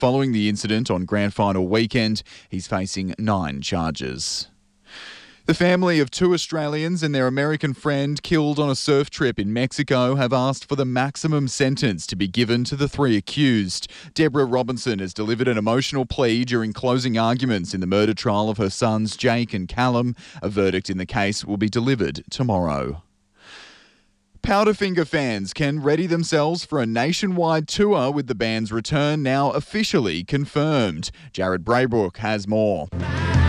Following the incident on grand final weekend, he's facing 9 charges. The family of 2 Australians and their American friend killed on a surf trip in Mexico have asked for the maximum sentence to be given to the 3 accused. Deborah Robinson has delivered an emotional plea during closing arguments in the murder trial of her sons Jake and Callum. A verdict in the case will be delivered tomorrow. Powderfinger fans can ready themselves for a nationwide tour with the band's return now officially confirmed. Jared Braybrook has more.